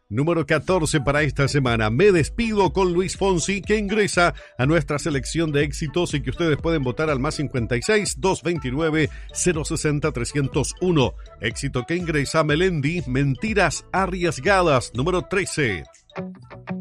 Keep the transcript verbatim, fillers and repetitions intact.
Número catorce para esta semana. Me despido con Luis Fonsi, que ingresa a nuestra selección de éxitos y que ustedes pueden votar al más cincuenta y seis, doscientos veintinueve, cero sesenta, trescientos uno. Éxito que ingresa Melendi, Mentiras Arriesgadas, número trece.